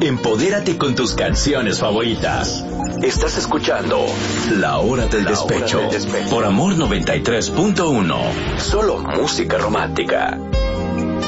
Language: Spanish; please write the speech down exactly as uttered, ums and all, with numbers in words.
Empodérate con tus canciones favoritas. Estás escuchando La Hora del, La Despecho, Hora del Despecho por Amor noventa y tres punto uno. Solo música romántica.